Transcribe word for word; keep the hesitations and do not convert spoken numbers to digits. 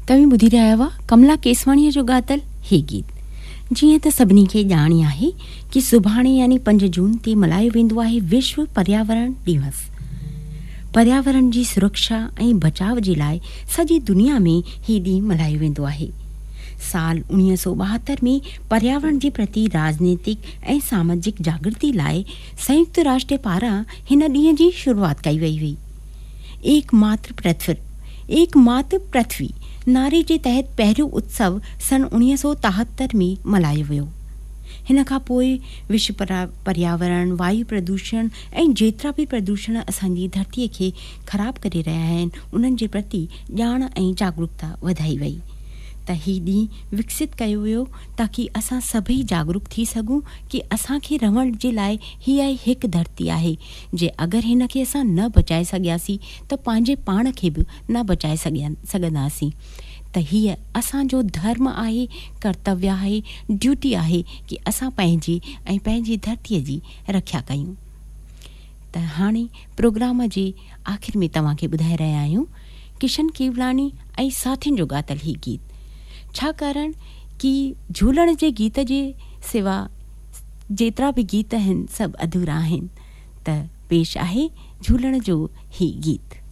तव्हीं ॿुधी रहिया हुआ कमला केसवाणीअ जो ॻातल ही गीत। जीअं त सभिनी खे ॼाण आहे कि सुभाणे यानी पंज जून ते मल्हायो वेंदो आहे विश्व पर्यावरण दिवस। पर्यावरण जी सुरक्षा ऐं बचाव जे लाइ सॼी दुनिया में ही ॾींहुं मल्हायो वेंदो आहे। साल उणिवीह सौ ॿाहतरि में पर्यावरण जे प्रति राजनीतिक ऐं सामाजिक जागृति लाइ संयुक्त राष्ट्र पारां हिन ॾींहं जी शुरूआत कई वई हुई। एकमात्र पृथ्वी एकमात्र पृथ्वी नारे जे तहत पहिरियों उत्सव सन उणिवीह सौ टेहतरि में मल्हायो वियो। हिन खां पोइ विश्व पर्यावरण, वायु प्रदूषण ऐं जेतिरा बि प्रदूषण असांजी धरतीअ खे ख़राब करे रहिया आहिनि उन्हनि जे प्रति ॼाण ऐं जागरूकता वधाई वई। त ही ॾींहुं विकसित कयो वियो ताकी असां सभई जागरूक थी सघूं कि असांखे रहण जे लाइ हीअ हिकु धरती आहे जे अगरि हिन खे असां न बचाए सघियासीं त पंहिंजे पाण खे बि न बचाए सघिया सघंदासीं। त हीअ असांजो धर्म आहे, कर्तव्य आहे, ड्यूटी आहे कि असां पंहिंजी ऐं पंहिंजी धरतीअ जी रक्षा कयूं। त हाणे प्रोग्राम जे आख़िर में तव्हांखे ॿुधाए रहिया आहियूं किशन केवलानी ऐं साथियुनि जो ॻातल ही गीत। छाकाणि कि झूलण जे गीत जे सिवा जेतिरा बि गीत आहिनि सभु अधूरा आहिनि। त पेश आहे झूलण जो ही गीत।